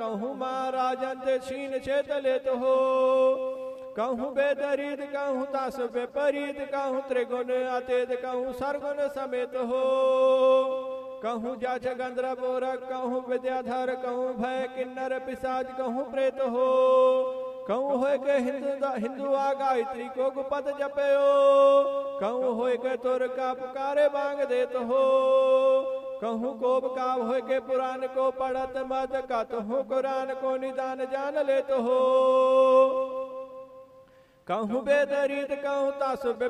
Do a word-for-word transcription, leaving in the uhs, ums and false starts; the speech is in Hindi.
कहूँ महाराजन ते छीन छेत लेत हो। कहूँ बेदरीत कहूँ तास विपरीत कहूँ त्रिगुण अतीत कहूँ सरगुण समेत हो। कहूँ जाच गंधर्व ओरक कहूँ विद्याधर कहूँ भय किन्नर पिशाच कहूँ प्रेत हो। कहूँ होय के हिंदू हिंदू आ गायत्री को गुपत जपयो। कहूँ होय के तुर का पुकारे मांग देत हो। कहूँ कोप का होय के पुराण को पढ़त मत कहूँ कुरान को निदान जान लेत हो। कहूँ बेदरीत कहूँ तास